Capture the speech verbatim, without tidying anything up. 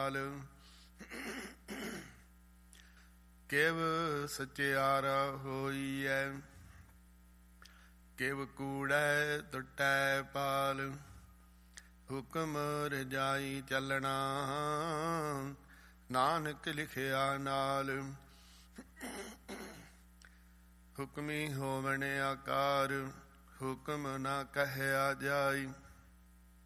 ਕਾਲ। ਕਿਵ ਸਚਿਆਰਾ ਹੋਈਐ, ਕਿਵ ਕੂੜੈ ਟੁੱਟੈ ਪਾਲ। ਹੁਕਮ ਰਜਾਈ ਚੱਲਣਾ, ਨਾਨਕ ਲਿਖਿਆ ਨਾਲ। ਹੁਕਮੀ ਹੋਵਣ ਆਕਾਰ, ਹੁਕਮ ਨਾ ਕਹਿਆ ਜਾਈ।